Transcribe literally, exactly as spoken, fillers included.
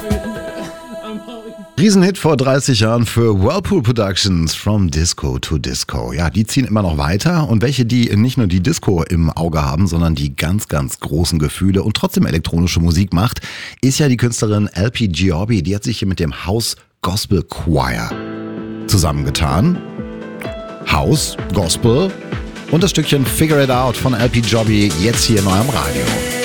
Riesenhit vor dreißig Jahren für Whirlpool Productions, From Disco to Disco. Ja, die ziehen immer noch weiter und welche, die nicht nur die Disco im Auge haben, sondern die ganz, ganz großen Gefühle und trotzdem elektronische Musik macht, ist ja die Künstlerin L P Giobbi. Die hat sich hier mit dem House Gospel Choir zusammengetan. House, Gospel und das Stückchen Figure It Out von L P Giobbi jetzt hier in eurem Radio.